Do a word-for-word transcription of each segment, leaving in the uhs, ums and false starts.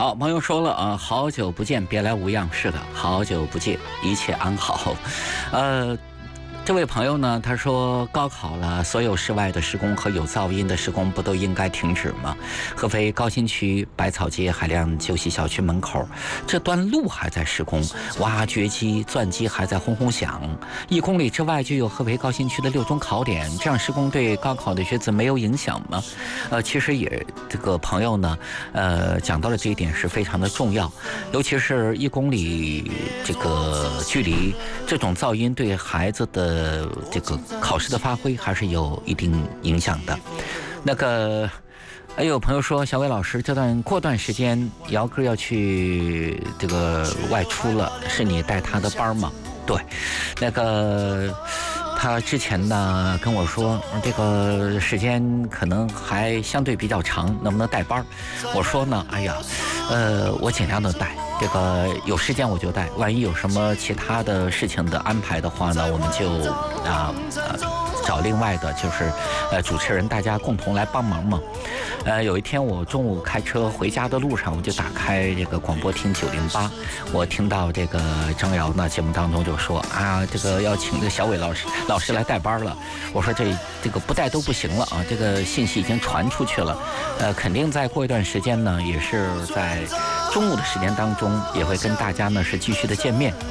好，朋友说了啊，好久不见，别来无恙。是的，好久不见，一切安好。呃。这位朋友呢，他说高考了，所有室外的施工和有噪音的施工不都应该停止吗？合肥高新区百草街海亮旧习小区门口，这段路还在施工，挖掘机、钻机还在轰轰响。一公里之外就有合肥高新区的六中考点，这样施工对高考的学子没有影响吗？呃，其实也这个朋友呢，呃，讲到了这一点是非常的重要，尤其是一公里这个距离，这种噪音对孩子的。呃，这个考试的发挥还是有一定影响的。那个，还有朋友说，小伟老师，这段过段时间姚哥要去这个外出了，是你带他的班吗？对，那个。他之前呢跟我说，这个时间可能还相对比较长，能不能带班？我说呢，哎呀，呃，我尽量的带，这个有时间我就带，万一有什么其他的事情的安排的话呢，我们就啊呃找另外的，就是呃主持人大家共同来帮忙嘛。呃，有一天我中午开车回家的路上，我就打开这个广播厅九零八，我听到这个张瑶呢节目当中就说啊，这个要请这个小伟老师老师来带班了。我说这这个不带都不行了啊，这个信息已经传出去了，呃，肯定再过一段时间呢，也是在中午的时间当中，也会跟大家呢是继续的见面。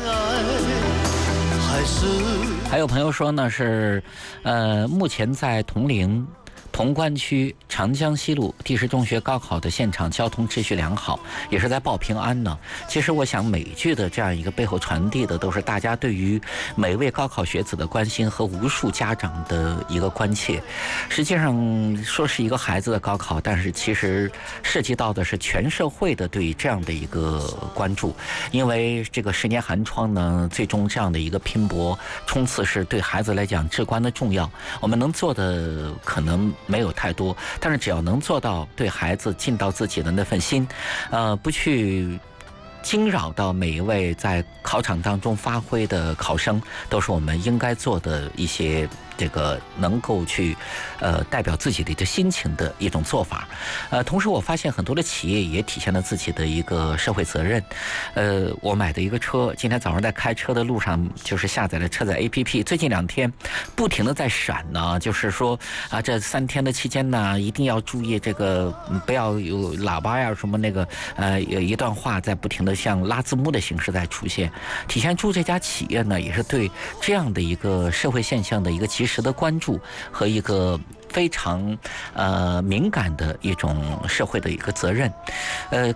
还有朋友说呢是，呃，目前在铜陵。潼关区长江西路第十中学高考的现场交通秩序良好，也是在报平安呢。其实我想每句的这样一个背后传递的都是大家对于每位高考学子的关心和无数家长的一个关切。实际上说是一个孩子的高考，但是其实涉及到的是全社会的对这样的一个关注。因为这个十年寒窗呢，最终这样的一个拼搏冲刺是对孩子来讲至关的重要。我们能做的可能没有太多，但是只要能做到对孩子尽到自己的那份心，呃，不去惊扰到每一位在考场当中发挥的考生，都是我们应该做的一些这个能够去呃代表自己的一个心情的一种做法。呃，同时我发现很多的企业也体现了自己的一个社会责任。呃，我买的一个车，今天早上在开车的路上就是下载了车载 A P P， 最近两天不停的在闪呢，就是说啊，这三天的期间呢，一定要注意这个不要有喇叭呀什么那个呃有一段话在不停的像拉字幕的形式在出现，体现出这家企业呢也是对这样的一个社会现象的一个及时的关注和一个非常呃敏感的一种社会的一个责任。呃